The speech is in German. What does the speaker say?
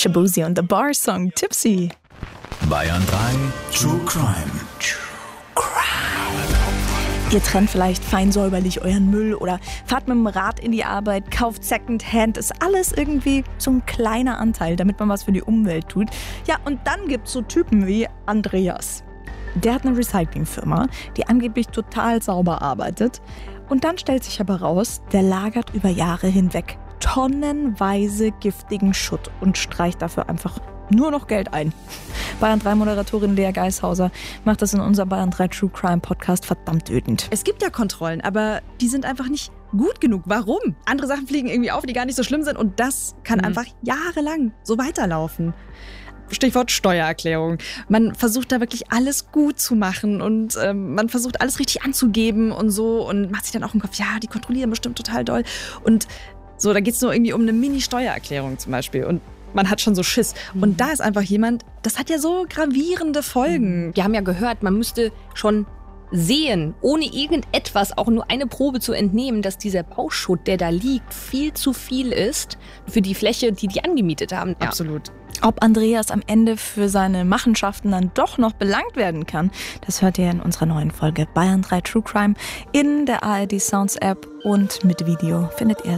Shabuzi und The Bar Song Tipsy. Bayern 3 True Crime. Ihr trennt vielleicht fein säuberlich euren Müll oder fahrt mit dem Rad in die Arbeit, kauft Secondhand, ist alles irgendwie so ein kleiner Anteil, damit man was für die Umwelt tut. Ja, und dann gibt's so Typen wie Andreas. Der hat eine Recyclingfirma, die angeblich total sauber arbeitet. Und dann stellt sich aber raus, der lagert über Jahre hinweg tonnenweise giftigen Schutt und streicht dafür einfach nur noch Geld ein. Bayern 3 Moderatorin Lea Geishauser macht das in unserem Bayern 3 True Crime Podcast verdammt ödend. Es gibt ja Kontrollen, aber die sind einfach nicht gut genug. Warum? Andere Sachen fliegen irgendwie auf, die gar nicht so schlimm sind und das kann einfach jahrelang so weiterlaufen. Stichwort Steuererklärung. Man versucht da wirklich alles gut zu machen und man versucht alles richtig anzugeben und so und macht sich dann auch im Kopf, ja, die kontrollieren bestimmt total doll. Und so, da geht es nur irgendwie um eine Mini-Steuererklärung zum Beispiel und man hat schon so Schiss. Und da ist einfach jemand, das hat ja so gravierende Folgen. Wir haben ja gehört, man müsste schon sehen, ohne irgendetwas, auch nur eine Probe zu entnehmen, dass dieser Bauschutt, der da liegt, viel zu viel ist für die Fläche, die die angemietet haben. Ja. Absolut. Ob Andreas am Ende für seine Machenschaften dann doch noch belangt werden kann, das hört ihr in unserer neuen Folge Bayern 3 True Crime in der ARD Sounds App und mit Video findet ihr